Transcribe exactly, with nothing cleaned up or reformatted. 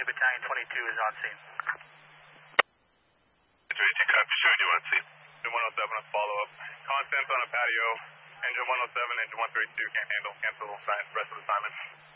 Charlie, Battalion twenty-two is on scene. twenty-two, copy. Showing you on scene. Engine one oh seven on follow-up. Contents on a patio. Engine one oh seven, engine one thirty-two can't handle. Cancel sign. Rest of assignment.